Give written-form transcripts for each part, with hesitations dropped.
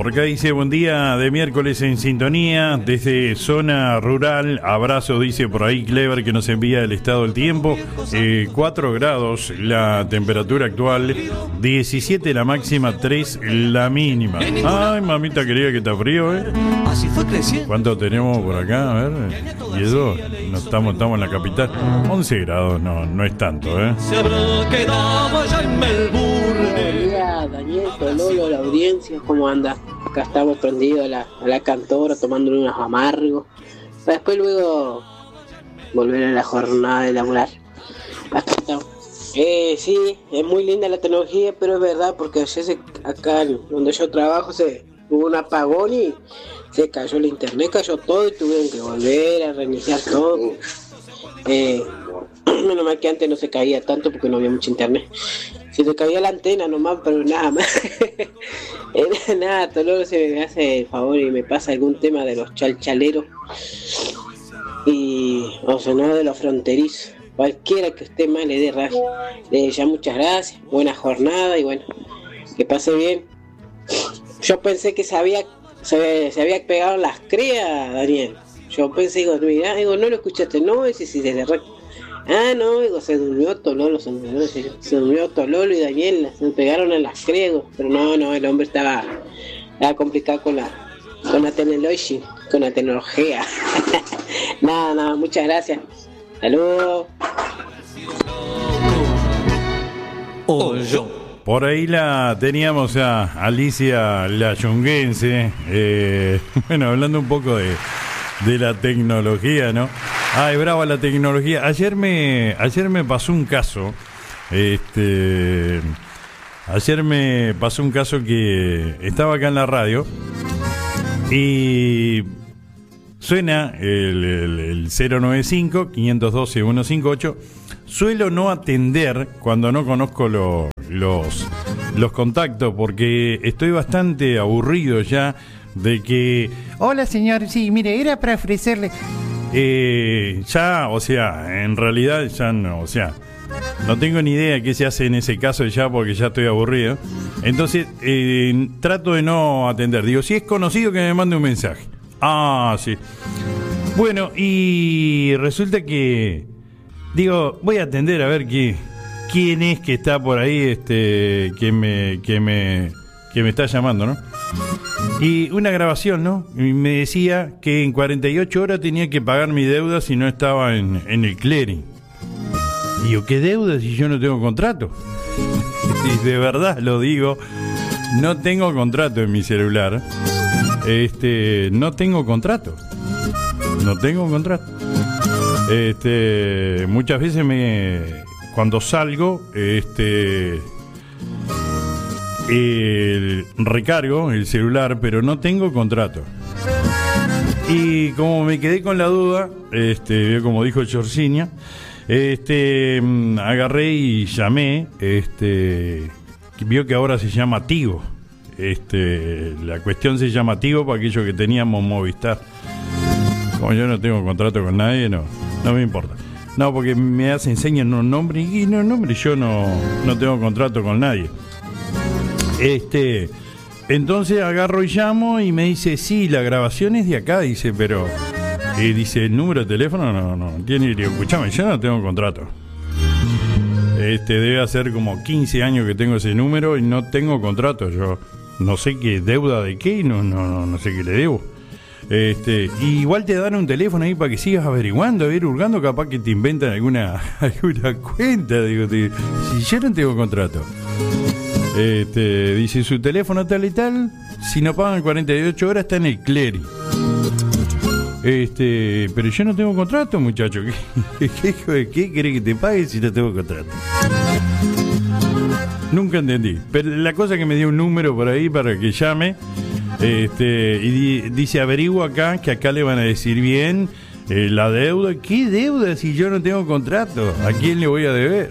Por acá dice, buen día de miércoles en sintonía, desde zona rural, abrazo, dice por ahí Clever, que nos envía el estado del tiempo, 4 grados la temperatura actual, 17 la máxima, 3 la mínima. Ay, mamita querida, que está frío, ¿Cuánto tenemos por acá? A ver, y eso, no estamos en la capital, 11 grados, no es tanto, Se habrá quedado allá en Melbourne. Buen día, Daniel, Tololo, la audiencia, ¿cómo anda? Acá estamos prendidos a la cantora, tomándole unos amargos, para después luego volver a la jornada de laburar. Acá estamos. Sí, es muy linda la tecnología, pero es verdad, porque ayer acá donde yo trabajo hubo un apagón y se cayó el internet, cayó todo y tuvieron que volver a reiniciar todo. Menos mal que antes no se caía tanto porque no había mucho internet. Se te caía la antena nomás, pero nada más. Nada, Tololo se me hace el favor y me pasa algún tema de los chalchaleros o sea, no, de los fronterizos. Cualquiera que esté mal le dé rayo. Ya muchas gracias, buena jornada y bueno, que pase bien. Yo pensé que se había pegado las crías, Daniel. Yo pensé, digo, no lo escuchaste, no, ese sí se derrota. No, digo, se durmió Tololo y Daniel, se pegaron a las crías, pero no, el hombre estaba complicado con la tecnología. Nada, muchas gracias. Saludos. Por ahí la teníamos a Alicia la Yunguense, bueno, hablando un poco de la tecnología, ¿no? Ay, brava la tecnología. Ayer me pasó un caso, ayer me pasó un caso que estaba acá en la radio y suena el 095-512-158. Suelo no atender cuando no conozco los contactos porque estoy bastante aburrido ya de que... Hola señor, sí, mire, era para ofrecerle... ya, o sea, en realidad ya no, o sea, no tengo ni idea qué se hace en ese caso ya porque ya estoy aburrido. Entonces, trato de no atender. Digo, si es conocido que me mande un mensaje. Sí. Bueno, y resulta que... Digo, voy a atender a ver quién es que está por ahí, que me está llamando, ¿no? Y una grabación, ¿no? Y me decía que en 48 horas tenía que pagar mi deuda si no estaba en el clearing. Y yo, ¿qué deuda si yo no tengo contrato? Y de verdad lo digo, no tengo contrato en mi celular. No tengo contrato. Muchas veces cuando salgo, recargo el celular, pero no tengo contrato. Y como me quedé con la duda, como dijo Chorciña, agarré y llamé, vio que ahora se llama Tigo. La cuestión se llama Tigo para aquellos que teníamos Movistar. Como yo no tengo contrato con nadie, no me importa. No, porque me enseñan un nombre y yo no tengo contrato con nadie. Entonces agarro y llamo y me dice, sí, la grabación es de acá, dice, pero dice, el número de teléfono no tiene. Digo, escuchame, yo no tengo contrato. Debe hacer como 15 años que tengo ese número y no tengo contrato. Yo no sé qué deuda de qué y no sé qué le debo. Igual te dan un teléfono ahí para que sigas averiguando, hurgando, capaz que te inventan alguna cuenta. Digo, si yo no tengo contrato. Dice su teléfono tal y tal, si no pagan 48 horas está en el clearing. Pero yo no tengo contrato, muchacho. ¿Qué querés que te pague si no tengo contrato? Nunca entendí. Pero la cosa es que me dio un número por ahí para que llame. Y dice, averigua acá, que acá le van a decir bien la deuda. ¿Qué deuda si yo no tengo contrato? ¿A quién le voy a deber?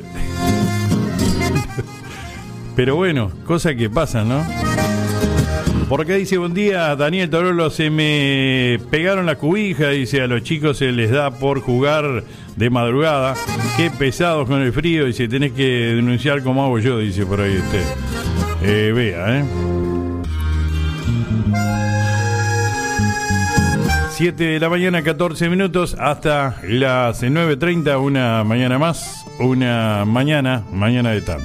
Pero bueno, cosas que pasan, ¿no? Por acá dice, buen día, Daniel Tololo, se me pegaron la cubija, dice, a los chicos se les da por jugar de madrugada. Qué pesados con el frío, dice, tenés que denunciar como hago yo, dice por ahí vea, 7 de la mañana, 14 minutos, hasta las 9:30, una mañana más, una mañana de tarde.